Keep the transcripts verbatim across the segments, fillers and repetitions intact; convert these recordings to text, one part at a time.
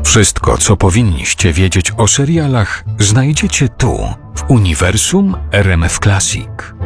Wszystko, co powinniście wiedzieć o serialach, znajdziecie tu, w Uniwersum R M F Classic.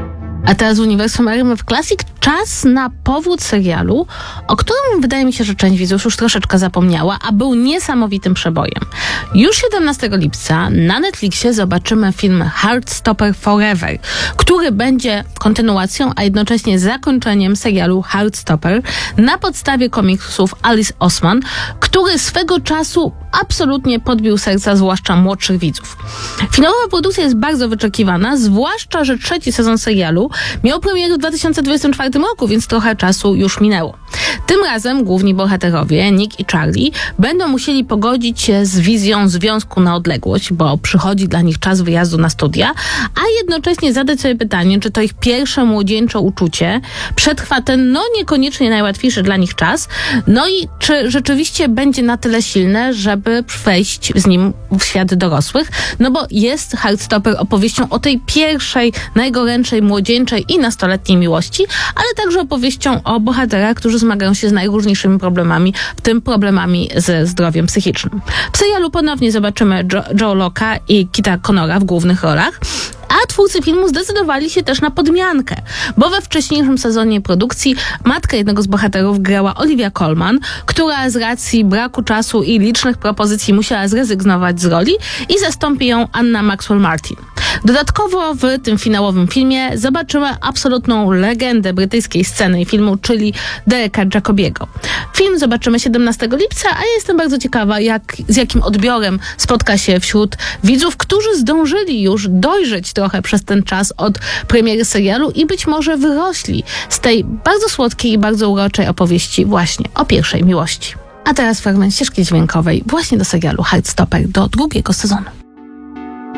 A teraz w Uniwersum R M F Classic czas na powód serialu, o którym wydaje mi się, że część widzów już troszeczkę zapomniała, a był niesamowitym przebojem. Już siedemnastego lipca na Netflixie zobaczymy film Heartstopper Forever, który będzie kontynuacją, a jednocześnie zakończeniem serialu Heartstopper na podstawie komiksów Alice Oseman, który swego czasu absolutnie podbił serca zwłaszcza młodszych widzów. Finałowa produkcja jest bardzo wyczekiwana, zwłaszcza, że trzeci sezon serialu miał premierę w dwa tysiące dwudziestym czwartym roku, więc trochę czasu już minęło. Tym razem główni bohaterowie, Nick i Charlie, będą musieli pogodzić się z wizją związku na odległość, bo przychodzi dla nich czas wyjazdu na studia, a jednocześnie zadać sobie pytanie, czy to ich pierwsze młodzieńcze uczucie przetrwa ten, no niekoniecznie najłatwiejszy dla nich czas, no i czy rzeczywiście będzie na tyle silne, żeby wejść z nim w świat dorosłych, no bo jest Heartstopper opowieścią o tej pierwszej, najgorętszej, młodzieńczej i nastoletniej miłości, ale także opowieścią o bohaterach, którzy zmagają się z najróżniejszymi problemami, w tym problemami ze zdrowiem psychicznym. W serialu ponownie zobaczymy Joe, Joe Locke'a i Kita Connora w głównych rolach, a twórcy filmu zdecydowali się też na podmiankę, bo we wcześniejszym sezonie produkcji matkę jednego z bohaterów grała Olivia Colman, która z racji braku czasu i licznych propozycji musiała zrezygnować z roli i zastąpi ją Anna Maxwell Martin. Dodatkowo w tym finałowym filmie zobaczymy absolutną legendę brytyjskiej sceny i filmu, czyli Dereka Jacobiego. Film zobaczymy siedemnastego lipca, a ja jestem bardzo ciekawa, jak, z jakim odbiorem spotka się wśród widzów, którzy zdążyli już dojrzeć trochę przez ten czas od premiery serialu i być może wyrośli z tej bardzo słodkiej i bardzo uroczej opowieści właśnie o pierwszej miłości. A teraz fragment ścieżki dźwiękowej właśnie do serialu Heartstopper do drugiego sezonu.